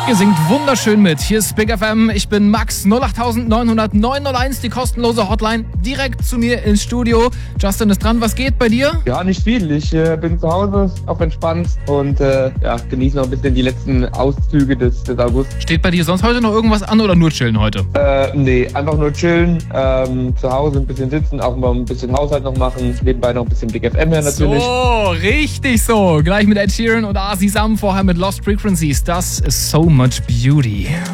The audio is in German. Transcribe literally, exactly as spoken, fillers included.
Ihr singt wunderschön mit. Hier ist Big F M. Ich bin Max. null acht neun null null neun null eins, die kostenlose Hotline. Direkt zu mir ins Studio. Justin ist dran. Was geht bei dir? Ja, nicht viel. Ich äh, bin zu Hause, auf entspannt und äh, ja, genieße noch ein bisschen die letzten Auszüge des, des August. Steht bei dir sonst heute noch irgendwas an oder nur chillen heute? Äh, nee, einfach nur chillen, ähm, zu Hause ein bisschen sitzen, auch mal ein bisschen Haushalt noch machen, nebenbei noch ein bisschen Big F M her natürlich. So, richtig so. Gleich mit Ed Sheeran und Asi Sam, vorher mit Lost Frequencies. Das ist So Much Beauty.